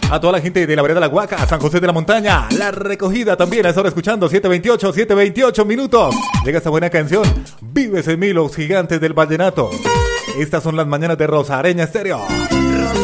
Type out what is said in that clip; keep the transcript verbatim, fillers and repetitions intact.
A toda la gente de la vereda de la Huaca, San José de la Montaña, La Recogida también a esa hora escuchando. siete veintiocho, siete veintiocho minutos. Llega esta buena canción. Vives en mí, los gigantes del vallenato. Estas son las mañanas de Rosareña Estéreo.